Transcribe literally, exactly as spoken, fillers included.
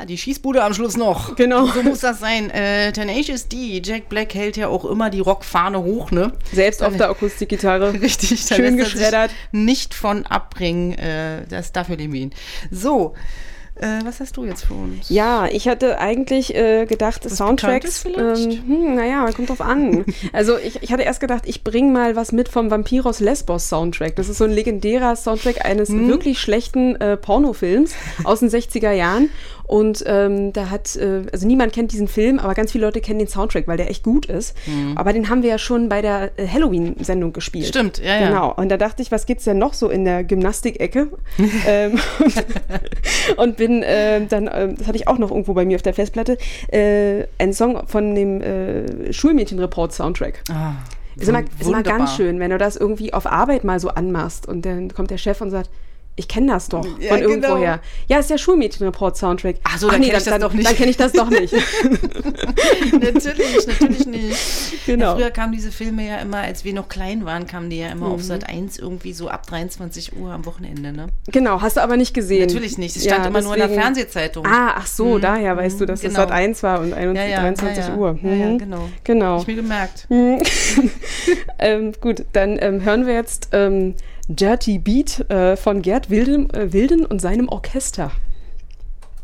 Ja, die Schießbude am Schluss noch. Genau. So muss das sein. Äh, Tenacious D, Jack Black hält ja auch immer die Rockfahne hoch, ne? Selbst auf der Akustikgitarre. Richtig. Da Schön lässt er geschreddert. sich nicht von abbringen. Äh, das, dafür lieben wir ihn. So. Äh, was hast du jetzt für uns? Ja, ich hatte eigentlich äh, gedacht, Was Soundtracks, Bekanntes vielleicht? ähm, hm, naja, kommt drauf an. Also ich, ich hatte erst gedacht, ich bringe mal was mit vom Vampiros Lesbos Soundtrack. Das ist so ein legendärer Soundtrack eines Hm. wirklich schlechten äh, Pornofilms aus den sechziger Jahren. Und ähm, da hat, äh, also niemand kennt diesen Film, aber ganz viele Leute kennen den Soundtrack, weil der echt gut ist. Hm. Aber den haben wir ja schon bei der äh, Halloween-Sendung gespielt. Stimmt, ja, ja. Genau. Und da dachte ich, was gibt's denn noch so in der Gymnastikecke? ähm, und, und bin äh, dann, äh, das hatte ich auch noch irgendwo bei mir auf der Festplatte, äh, ein Song von dem äh, Schulmädchenreport-Soundtrack. Ah, Ist immer, ist immer wunderbar. ganz schön, wenn du das irgendwie auf Arbeit mal so anmachst und dann kommt der Chef und sagt, ich kenne das doch Ja, von genau. irgendwoher. Ja, ist der Schulmädchenreport-Soundtrack. Ach so, dann kenn ich das doch nicht. Dann kenne ich das doch nicht. Natürlich, natürlich nicht. Genau. Ja, früher kamen diese Filme ja immer, als wir noch klein waren, kamen die ja immer Mhm. auf Sat eins irgendwie so ab dreiundzwanzig Uhr am Wochenende, ne? Genau, hast du aber nicht gesehen. Natürlich nicht, es stand immer nur in der Fernsehzeitung. Ah, ach so, Mhm. daher weißt du, dass Genau. es Sat eins war und Ja, ja, dreiundzwanzig ja, ja. Uhr. Ja, ja, Mhm. genau. Genau. Hab ich mir gemerkt. Mhm. ähm, gut, dann ähm, hören wir jetzt ähm, Dirty Beat äh, von Gerd Wilden, äh, Wilden und seinem Orchester.